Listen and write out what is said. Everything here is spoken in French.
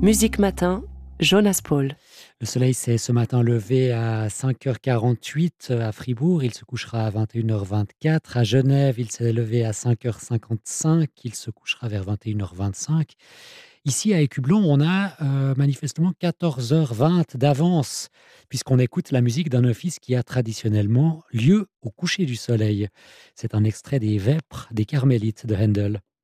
Musique Matin, Jonas Paul. Le soleil s'est ce matin levé à 5h48 à Fribourg, il se couchera à 21h24. À Genève, il s'est levé à 5h55, il se couchera vers 21h25. Ici à Écublon, on a manifestement 14h20 d'avance, puisqu'on écoute la musique d'un office qui a traditionnellement lieu au coucher du soleil. C'est un extrait des Vêpres des Carmélites de Handel.